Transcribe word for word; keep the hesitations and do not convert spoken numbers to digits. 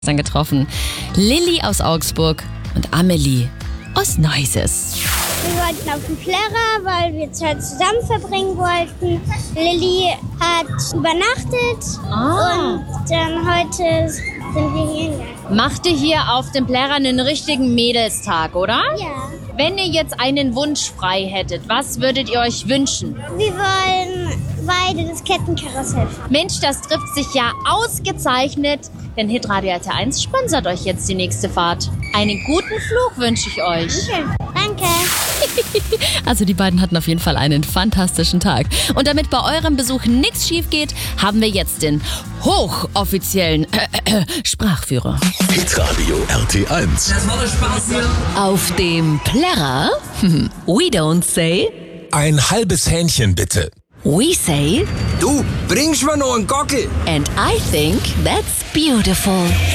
dann getroffen. Lilly aus Augsburg und Amelie aus Neuses. Wir wollten auf den Plärrer, weil wir Zeit zusammen verbringen wollten. Lilly hat übernachtet Ah. und dann heute sind wir hier hingegangen. Macht ihr hier auf dem Plärrer einen richtigen Mädelstag, oder? Ja. Wenn ihr jetzt einen Wunsch frei hättet, was würdet ihr euch wünschen? Wir wollen beide das Kettenkarussell fahren. Mensch, das trifft sich ja ausgezeichnet, denn Hitradio R T eins sponsert euch jetzt die nächste Fahrt. Einen guten Flug wünsche ich euch. Okay. Danke. Also die beiden hatten auf jeden Fall einen fantastischen Tag. Und damit bei eurem Besuch nichts schief geht, haben wir jetzt den hochoffiziellen äh, äh, Sprachführer. Hitradio R T eins. Das war der Spaß hier. Auf dem Plärrer, we don't say, Ein halbes Hähnchen bitte. we say, Du, bringst mir noch einen Gockel. and I think that's beautiful.